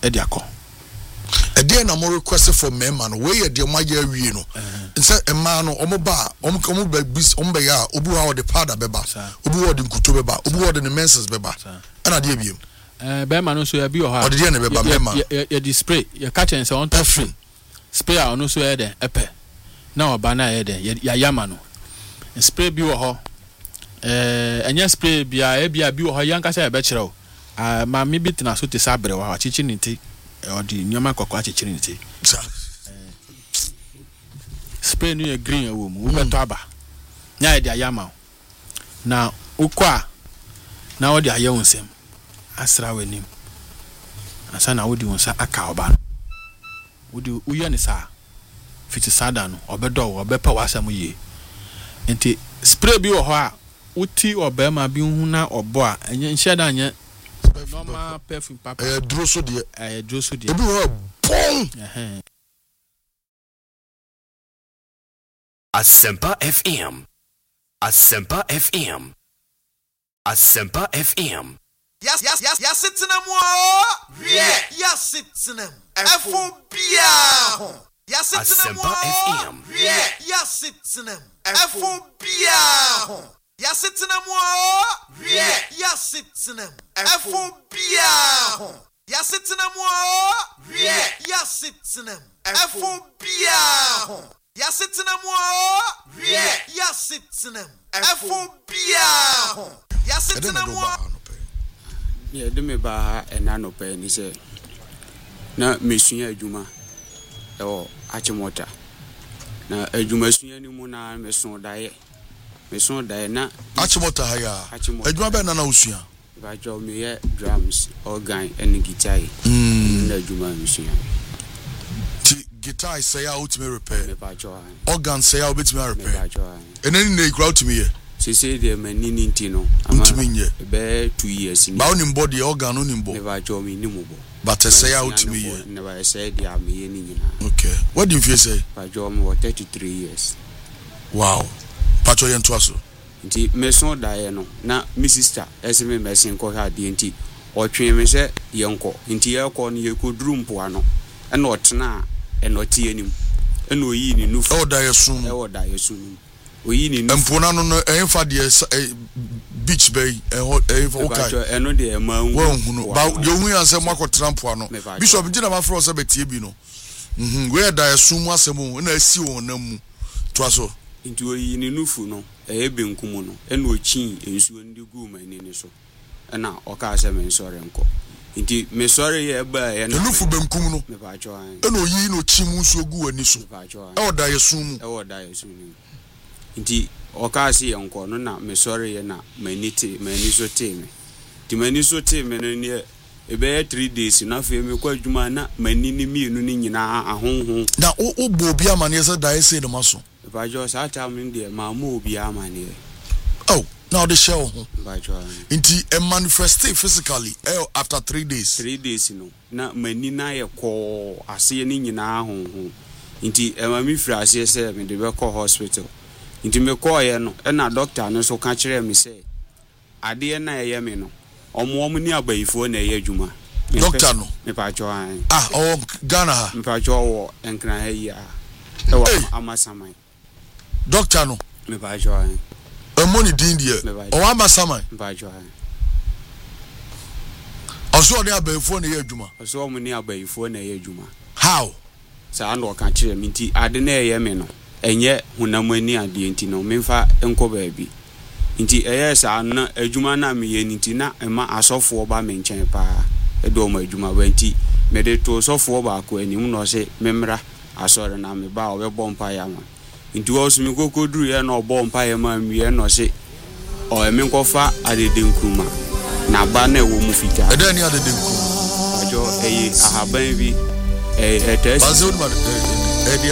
Ediako. Again, I'm requesting for men, man. Where the my year, you know. Instead, a man or Omoba, bis, Ombaya, Ubu, the Pada Beba, Ubu, the Kutubeba, Ubu, the Menses Beba, and I give you. Beman so be or the end of Bema. You spray, your catcher and so on. Spray on also ede epe. Now bana ede ya yamano. Spray bi wo ho. Enya spray bia bi wo ho yanka say be kire o. Ma me bitina so te sabre wo achichi nti odi nyoma kokko achichi nti. Spray no ye green ewo mu. Wo beto aba. Nya ede yama. Na ukwa na odi aye wonsem. Asra wenim. Asa na wodi wonsa aka oba no. Wodi uye ni sa fiti sada no obedo obepa wasam ye enti spray bi wo ho a uti obema bi hu na obo a enye nheda anye normal perfume papa droso de droso de obi wo pon Asempa FM Asempa FM Asempa FM Yes, sitting them. Yes, sitting them. F.O.B.A. Yes, sitting them. Yes, sitting them. F.O.B.A. Yes, sitting them. Yes, sitting them. F.O.B.A. Yes, sitting them. Yes, sitting them. F.O.B.A. Yes, sitting them. Yes, sitting them. F.O.B.A. Yes, sitting them. Yeah, do me ba and I no pay ni say. Na mesuya adwuma e wo achimota. Na adwuma suya ni mu na meson dae. Meson dae na achimota ha ya. Adwuma be na usua. Ba jo me ye drums, organ and guitar. Na adwuma mesuya. Guitar say out me repair. Me ba jo. Organ say out bit me repair. Me ba jo. And then they crowd to me here. Say the manini ntino ama be 2 years ni ba onim body organ onim bo never jow me ni mo bo but say out me here never say dia me ye ni nyina. Okay, what do you feel say ba jow me 33 years. Wow, pacho yen to aso nti meson dae no na my sister eseme mesin ko ha de nti o twen me se yenko nti ye ko no ye ko drumpo ano e na otena e no tie anim e no yi ni nufu e dae sum oyi ni empona no enfa de beach bay okay eno de ma hunu ba de hu ansem akotrampo ano bishop gina ma fro se betie bi no we da esum asem na asi won na mu to aso nti oyi ni nufu no benkum no eno ochi ensuo ndi gu mani ni so na oka asem nsore nko nti me sore ye ba ye nufu benkum no me ba jo an eno oyi no chi mu nsuo gu ani so e da esum nti okasi yanko no na me sorry na mani so teme ti mani so teme no ne ebe 3 days na fe me kwa dwuma na mani ni mienu ni nyina ahonhon na obo obi amane se da ese de maso ba jo sa ta me de ma mo obi amane oh now the show ba jo nti e manifest physically after 3 days no na mani na ye ko ase ni nyina ahonhon nti e ma mi fra ase se me de be ko hospital nti me call ye no na doctor no so ka kire me say ade na ye me no omo ni abayifo na ye adwuma doctor no me pa cho an Ghana ha me pa cho wo enkran ha yi e wa amasamai doctor no me pa cho an money din dia o amasamai me pa cho an oso ni abayifo na ye adwuma oso mo ni abayifo na ye adwuma how sa no ka kire me nti ade na ye me no enye hunamani ade nti no memfa enko baabi nti sa na adwuma na me ye nti na ema asofo ba me nchen pa edo ma adwuma ba nti me de to sofo ba ko anim no se memra asore na me ba obebo mpa ya ma nti wo so me kokoduru ye na obo mpa ya ma me no se o eme nkofa adede nkruma na ba na ewo mu fita ede ni adede nkruma ajo ahaban bi etesi bazul ma edi